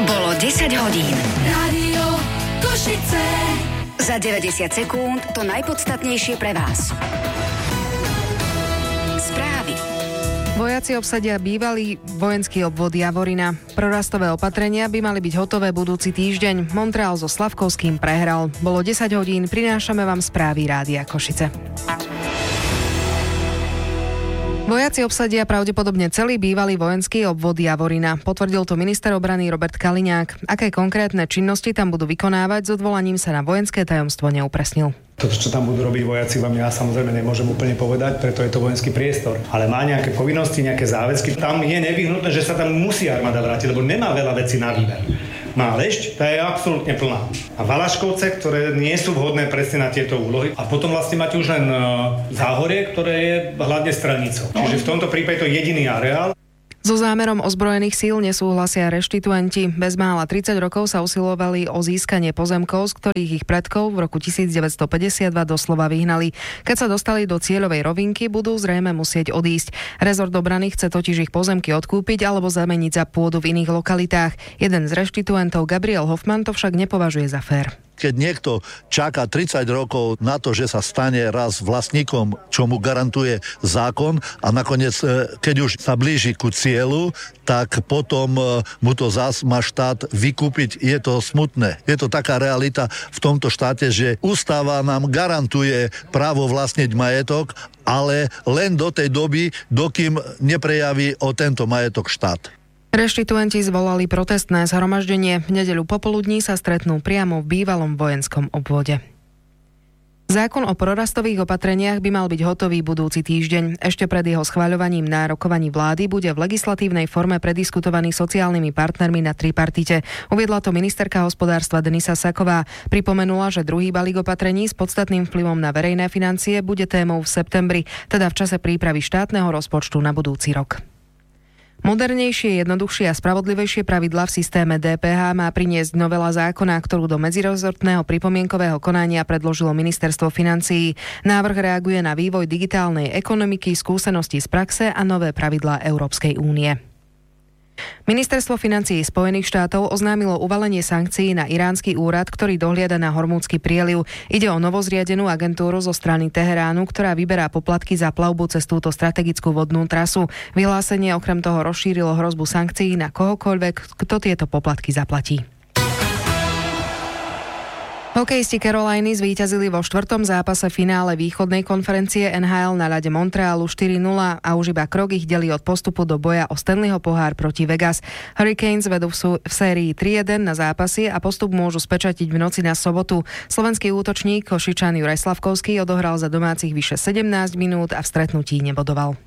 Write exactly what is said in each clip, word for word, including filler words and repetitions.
Bolo desať hodín. Rádio Košice. Za deväťdesiat sekúnd to najpodstatnejšie pre vás. Správy. Vojaci obsadia bývalý vojenský obvod Javorina. Prorastové opatrenia by mali byť hotové budúci týždeň. Montreal so Slavkovským prehral. Bolo desať hodín, prinášame vám správy Rádia Košice. Vojaci obsadia pravdepodobne celý bývalý vojenský obvod Javorina. Potvrdil to minister obrany Robert Kaliňák. Aké konkrétne činnosti tam budú vykonávať, s odvolaním sa na vojenské tajomstvo neupresnil. To, čo tam budú robiť vojaci, vám ja samozrejme nemôžem úplne povedať, preto je to vojenský priestor. Ale má nejaké povinnosti, nejaké záväzky. Tam je nevyhnutné, že sa tam musí armáda vrátiť, lebo nemá veľa vecí na výber. Má Lešť, tá je absolútne plná. A Valaškovce, ktoré nie sú vhodné presne na tieto úlohy. A potom vlastne máte už len Záhorie, ktoré je hlavne strelnicou. Čiže v tomto prípade to je jediný areál. So zámerom ozbrojených síl nesúhlasia reštituanti. Bezmála tridsať rokov sa usilovali o získanie pozemkov, z ktorých ich predkov v roku devätnásťstopäťdesiatdva doslova vyhnali. Keď sa dostali do cieľovej rovinky, budú zrejme musieť odísť. Rezort obrany chce totiž ich pozemky odkúpiť alebo zameniť za pôdu v iných lokalitách. Jeden z reštituantov, Gabriel Hoffman, to však nepovažuje za fér. Keď niekto čaká tridsať rokov na to, že sa stane raz vlastníkom, čo mu garantuje zákon, a nakoniec, keď už sa blíži ku cieľu, tak potom mu to zás má štát vykúpiť. Je to smutné. Je to taká realita v tomto štáte, že ústava nám garantuje právo vlastniť majetok, ale len do tej doby, dokým neprejaví o tento majetok štát. Reštituanti zvolali protestné zhromaždenie. V nedeľu popoludní sa stretnú priamo v bývalom vojenskom obvode. Zákon o prorastových opatreniach by mal byť hotový budúci týždeň. Ešte pred jeho schvaľovaním na rokovaní vlády bude v legislatívnej forme prediskutovaný sociálnymi partnermi na tripartite. Uviedla to ministerka hospodárstva Denisa Saková. Pripomenula, že druhý balík opatrení s podstatným vplyvom na verejné financie bude témou v septembri, teda v čase prípravy štátneho rozpočtu na budúci rok. Modernejšie, jednoduchšie a spravodlivejšie pravidlá v systéme dé pé há má priniesť novela zákona, ktorú do medzirezortného pripomienkového konania predložilo ministerstvo financií. Návrh reaguje na vývoj digitálnej ekonomiky, skúsenosti z praxe a nové pravidlá Európskej únie. Ministerstvo financií Spojených štátov oznámilo uvalenie sankcií na iránsky úrad, ktorý dohliada na Hormúdsky prieliv. Ide o novozriadenú agentúru zo strany Teheránu, ktorá vyberá poplatky za plavbu cez túto strategickú vodnú trasu. Vyhlásenie okrem toho rozšírilo hrozbu sankcií na kohokoľvek, kto tieto poplatky zaplatí. Hokejisti Caroliny zvíťazili vo štvrtom zápase finále východnej konferencie en há el na ľade Montrealu štyri nula a už iba krok ich delí od postupu do boja o Stanleyho pohár proti Vegas. Hurricanes vedú v, sú- v sérii tri jeden na zápasy a postup môžu spečatiť v noci na sobotu. Slovenský útočník Košičan Juraj Slavkovský odohral za domácich vyše sedemnásť minút a v stretnutí nebodoval.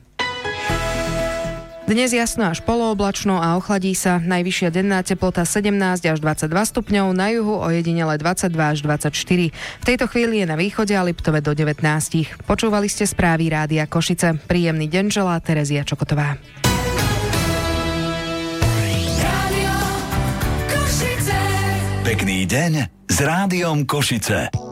Dnes jasno až polooblačno a ochladí sa. Najvyššia denná teplota sedemnásť až dvadsaťdva stupňov, na juhu ojedinele dvadsaťdva až dvadsaťštyri. V tejto chvíli je na východe a Liptove do devätnásť. Počúvali ste správy Rádia Košice. Príjemný deň želá Terezia Čokotová. Rádio Košice. Pekný deň s Rádiom Košice.